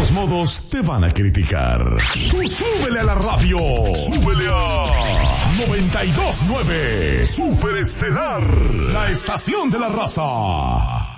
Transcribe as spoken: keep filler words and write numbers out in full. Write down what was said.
todos modos te van a criticar. Tú súbele a la radio. Súbele a noventa y dos punto nueve. Super Estelar, la estación de la raza.